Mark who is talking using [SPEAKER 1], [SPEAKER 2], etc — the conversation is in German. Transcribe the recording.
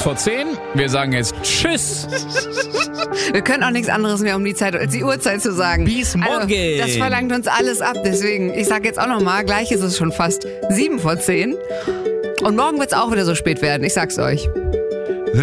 [SPEAKER 1] vor 10. Wir sagen jetzt Tschüss.
[SPEAKER 2] Wir können auch nichts anderes mehr um die Zeit als die Uhrzeit zu sagen.
[SPEAKER 1] Bis morgen.
[SPEAKER 2] Also, das verlangt uns alles ab. Deswegen, ich sage jetzt auch nochmal, gleich ist es schon fast 7 vor 10. Und morgen wird es auch wieder so spät werden, ich sag's euch.